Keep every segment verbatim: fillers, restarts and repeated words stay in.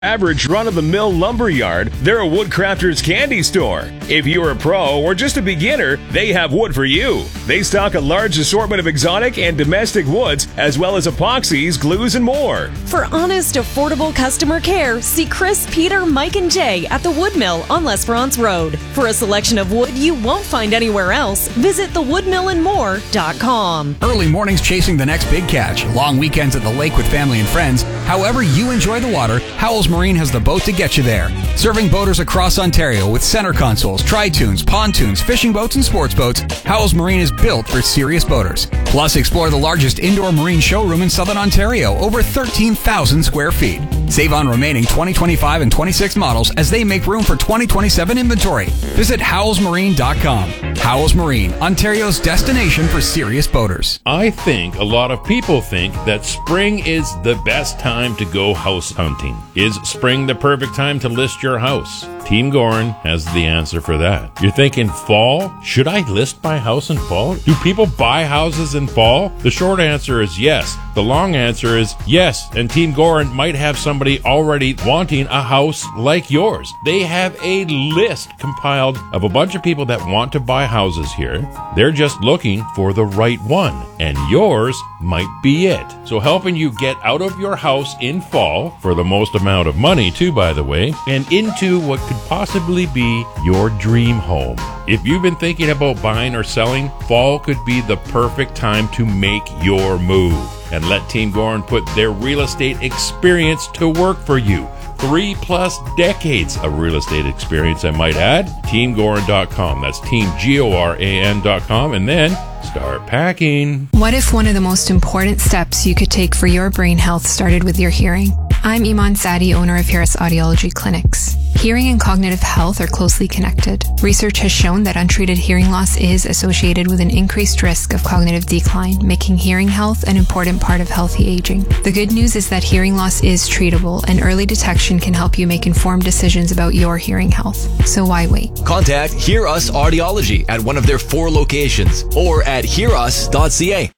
Average run-of-the-mill lumberyard, they're a Woodcrafters candy store. If you're a pro or just a beginner, they have wood for you. They stock a large assortment of exotic and domestic woods, as well as epoxies, glues, and more. For honest, affordable customer care, see Chris, Peter, Mike, and Jay at the Wood Mill on L'Esperance Road. For a selection of wood you won't find anywhere else, visit the wood mill and more dot com. Early mornings chasing the next big catch, long weekends at the lake with family and friends. However you enjoy the water, Howell's Marine has the boat to get you there. Serving boaters across Ontario with center consoles, tri-tunes, pontoons, fishing boats, and sports boats, Howell's Marine is built for serious boaters. Plus, explore the largest indoor marine showroom in Southern Ontario, over thirteen thousand square feet. Save on remaining twenty twenty-five and twenty-six models as they make room for twenty twenty-seven inventory. Visit howells marine dot com. Howells Marine, Ontario's destination for serious boaters. I think a lot of people think that spring is the best time to go house hunting. Is spring the perfect time to list your house? Team Gorin has the answer for that. You're thinking fall? Should I list my house in fall? Do people buy houses in fall? The short answer is yes. The long answer is yes, and Team Gorin might have somebody already wanting a house like yours. They have a list compiled of a bunch of people that want to buy houses here. They're just looking for the right one, and yours might be it. So helping you get out of your house in fall, for the most amount of money too, by the way, and into what could possibly be your dream home. If you've been thinking about buying or selling, fall could be the perfect time to make your move. And let Team Gorin put their real estate experience to work for you. Three plus decades of real estate experience, I might add. team gorin dot com. That's team G O R A N dot com. And then start packing. What if one of the most important steps you could take for your brain health started with your hearing? I'm Iman Sadi, owner of Harris Audiology Clinics. Hearing and cognitive health are closely connected. Research has shown that untreated hearing loss is associated with an increased risk of cognitive decline, making hearing health an important part of healthy aging. The good news is that hearing loss is treatable, and early detection can help you make informed decisions about your hearing health. So why wait? Contact Hear Us Audiology at one of their four locations or at hear us dot c a.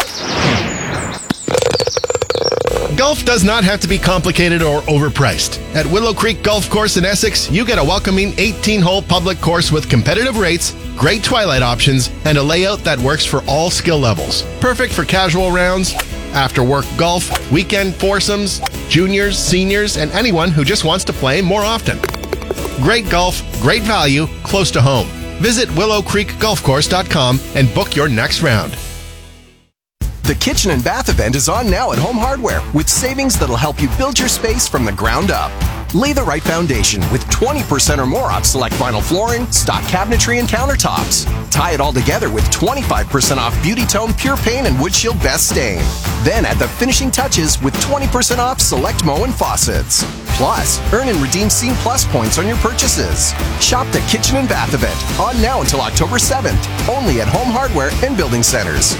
Golf does not have to be complicated or overpriced. At Willow Creek Golf Course in Essex, you get a welcoming eighteen-hole public course with competitive rates, great twilight options, and a layout that works for all skill levels. Perfect for casual rounds, after-work golf, weekend foursomes, juniors, seniors, and anyone who just wants to play more often. Great golf, great value, close to home. Visit willow creek golf course dot com and book your next round. The Kitchen and Bath event is on now at Home Hardware with savings that'll help you build your space from the ground up. Lay the right foundation with twenty percent or more off select vinyl flooring, stock cabinetry, and countertops. Tie it all together with twenty-five percent off Beauty Tone Pure Paint and Wood Shield Best Stain. Then add the finishing touches with twenty percent off select Moen faucets. Plus, earn and redeem Scene Plus points on your purchases. Shop the Kitchen and Bath event on now until October seventh, only at Home Hardware and Building Centers.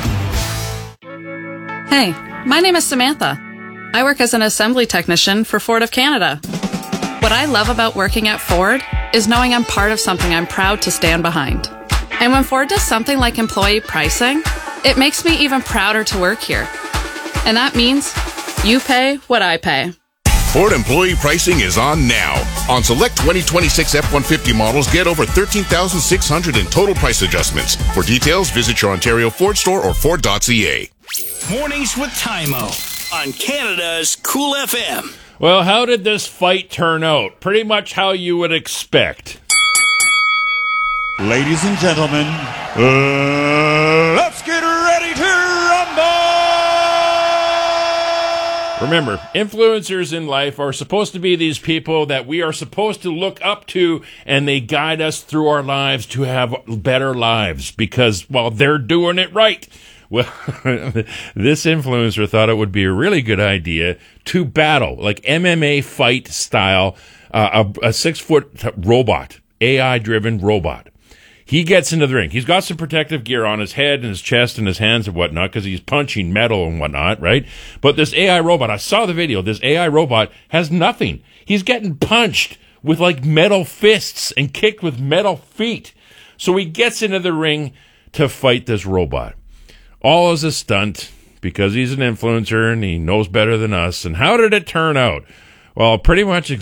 Hey, my name is Samantha. I work as an assembly technician for Ford of Canada. What I love about working at Ford is knowing I'm part of something I'm proud to stand behind. And when Ford does something like employee pricing, it makes me even prouder to work here. And that means you pay what I pay. Ford employee pricing is on now. On select twenty twenty-six F one fifty models, get over thirteen thousand six hundred in total price adjustments. For details, visit your Ontario Ford store or Ford dot c a. Mornings with Tymo on Canada's Cool F M. Well, how did this fight turn out? Pretty much how you would expect. Ladies and gentlemen, uh, let's get ready to rumble! Remember, influencers in life are supposed to be these people that we are supposed to look up to, and they guide us through our lives to have better lives because, well, they're doing it right. Well, this influencer thought it would be a really good idea to battle, like M M A fight style, uh, a, a six-foot robot, A I-driven robot. He gets into the ring. He's got some protective gear on his head and his chest and his hands and whatnot because he's punching metal and whatnot, right? But this A I robot, I saw the video, this A I robot has nothing. He's getting punched with like metal fists and kicked with metal feet. So he gets into the ring to fight this robot. All as a stunt because he's an influencer and he knows better than us. And how did it turn out? Well, pretty much